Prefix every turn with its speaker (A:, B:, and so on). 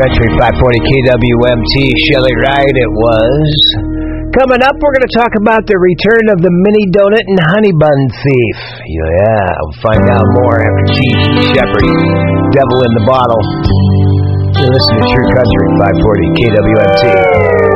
A: Country 540 KWMT. Shelly Ride it was. Coming up, we're going to talk about the return of the mini donut and honey bun thief. Yeah, we'll find out more after Cheech and Shepherd. Devil in the Bottle. You're listening to True Country 540 KWMT.